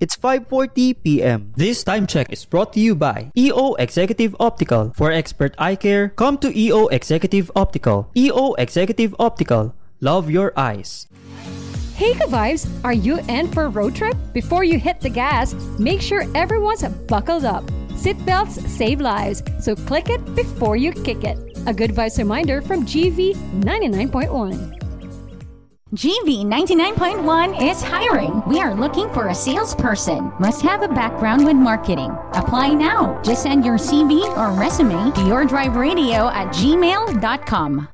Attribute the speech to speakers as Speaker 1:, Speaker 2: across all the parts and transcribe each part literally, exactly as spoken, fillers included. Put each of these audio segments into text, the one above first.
Speaker 1: It's five forty p.m. This time check is brought to you by E O Executive Optical. For expert eye care, come to E O Executive Optical. E O Executive Optical. Love your eyes.
Speaker 2: Hey ka-vibes! Are you in for a road trip? Before you hit the gas, make sure everyone's buckled up. Seatbelts save lives, so click it before you kick it. A good vibes reminder from G V ninety-nine point one.
Speaker 3: G V ninety-nine point one is hiring. We are looking for a salesperson. Must have a background with marketing. Apply now. Just send your C V or resume to yourdriveradio at gmail dot com.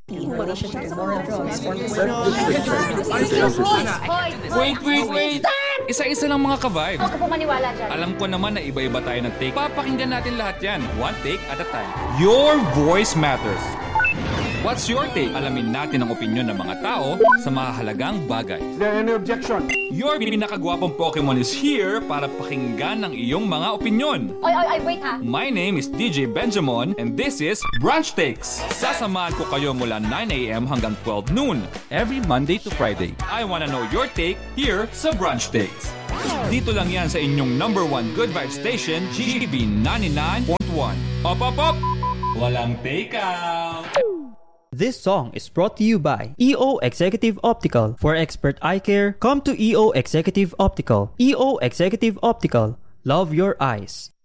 Speaker 4: Wait, wait, wait! Isa-isa lang mga ka-vibe. Huwag ka po maniwala dyan. Alam ko naman na iba-iba tayo ng take. Papakinggan natin lahat yan. One take at a time. Your voice matters. What's your take? Alamin natin ang opinion ng mga tao sa mahalagang bagay.
Speaker 5: Is there any objection?
Speaker 4: Your pinakagwapong Pokemon is here para pakinggan ang iyong mga opinion.
Speaker 6: Oy, oy, oy, wait ha.
Speaker 4: My name is D J Benjamin and this is Brunch Takes. Sasamahan ko kayo mula nine a.m. hanggang twelve noon every Monday to Friday. I wanna know your take here sa Brunch Takes. Dito lang yan sa inyong number one good vibe station, G V ninety-nine point one. Op, op, op! Walang take out!
Speaker 1: This song is brought to you by E O Executive Optical. For expert eye care, come to E O Executive Optical. E O Executive Optical. Love your eyes.